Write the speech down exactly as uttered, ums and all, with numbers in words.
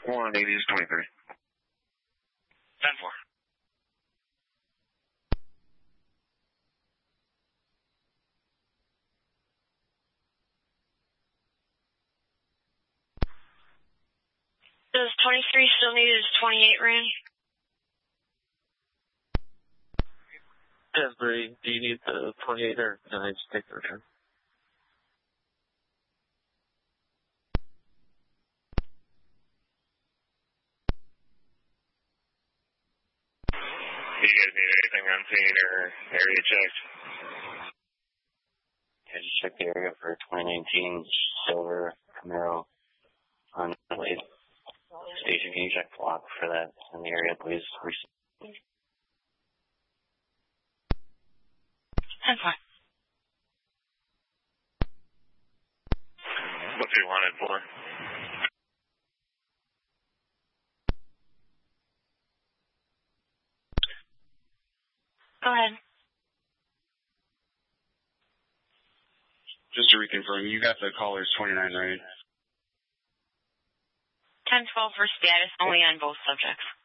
one eighty is twenty-three. ten four. Does twenty-three still need his twenty-eight ran? Asbury, do you need the twenty-eight or can I just take the return? Do you guys need anything on scene or area checked? Yeah, just check the area for twenty nineteen silver Camaro on plate. Station, can you check block for that in the area, please? ten four. What's he wanted for? Go ahead. Just to reconfirm, you got the callers twenty-nine, right? ten twelve for status, only on both subjects.